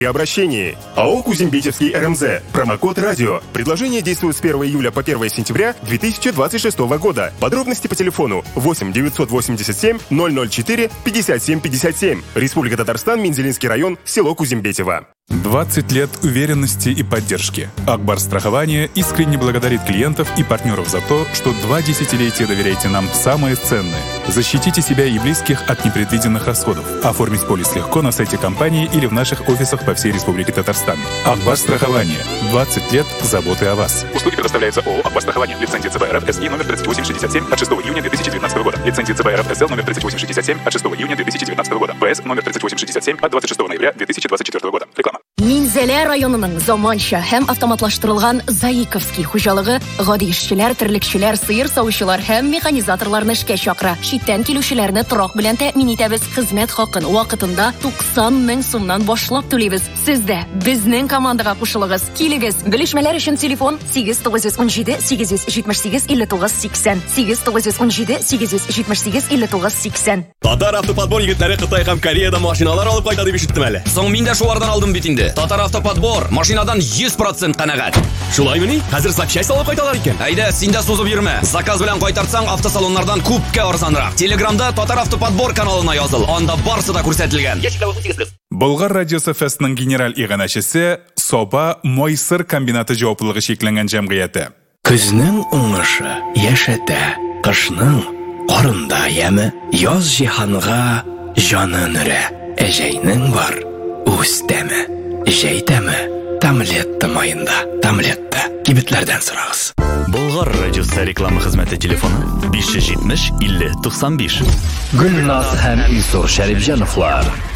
И обращении. АО «Кузимбетевский РМЗ». Промокод «Радио». Предложение действует с 1 июля по 1 сентября 2026 года. Подробности по телефону 8 987 004 57 57. Республика Татарстан, Мензелинский район, село Кузимбетево. 20 лет уверенности и поддержки. Акбар Страхование искренне благодарит клиентов и партнеров за то, что 2 десятилетия доверяете нам самое ценное. Защитите себя и близких от непредвиденных расходов. Оформить полис легко на сайте компании или в наших офисах по всей Республике Татарстан. Акбар Страхование. 20 лет заботы о вас. Услуги предоставляются ООО «Акбар Страхование». Лицензия ЦБ РФ СИ номер 3867 от 6 июня 2019 года. Лицензия ЦБ РФ СЛ номер 3867 от 6 июня 2019 года. ПС номер 3867 от 26 ноября 2024 года. Реклама. Минзеле районының заманча һәм автоматлаштырылган Заиковский хуҗалыгы гади эшчеләр, терлекчеләр, сыер савучылар һәм механизаторларны эшкә чакыра. Читтән килүчеләрне торак белән тәэмин итәбез. Хезмәт хакын вакытында 90 мең сумнан башлап түлибез. Сез дә безнең командага кушылыгыз. Килегез. Белешмәләр өчен телефон 8917 878 59 80. 8917 878 59 80. Татар автоподбор егетләре Кытай һәм Кореяда машиналар алып кайта дип ишеттем әле. Соң мин дә шулардан алдым бит инде. Татар автоподбор машинадан 100% канәгать. Шулаймыни? Хәзер запчасть алып кайталар икән. Әйдә, син дә сузып йөрмә. Заказ белән кайтарсаң автосалоннардан күпкә арзанрак. Телеграмда Татар автоподбор каналына языл. Анда барысы да күрсәтелгән. Болгар радиосы фестның генераль иганәчесе Соба Мойсыр комбинаты җаваплылыгы шикләнгән җәмгыяте. Көзнең уңышы яшәтә, кышның карында яме, яз җиһанга җанын өрә. Әҗәйнең бар үз тәме, җәй тәме Тамлетта майында, Тамлетта кибетләрдән сорагыз. Болгар радиосы реклама хезмәте телефоны 570 50 95. Гөлназ һәм Исур Шәрифҗановлар.